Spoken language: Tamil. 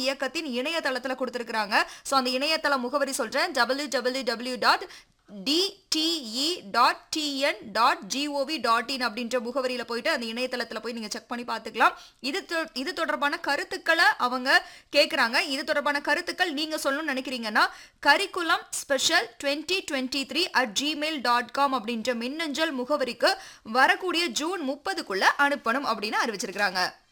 இயக்கத்தின் இணையதளத்துல கொடுத்திருக்காங்க. சோ அந்த இணையதள முகவரி சொல்றேன், www.dte.tn.gov.in அப்படின்ற முகவரியில போயிட்டு அந்த இணையதளத்துல போய் நீங்க செக் பண்ணி பார்த்துக்கலாம். இது தொடர்பான கருத்துக்களை அவங்க கேக்குறாங்க. இது தொடர்பான கருத்துக்கள் நீங்க சொல்லணும்னு நினைக்கிறீங்கன்னா curriculum special2023@gmail.com அப்படின்ற மின்னஞ்சல் முகவரிக்கு வரக்கூடிய ஜூன் 30க்குள்ள அனுப்பணும் அப்படின்னு அறிவிச்சிருக்காங்க.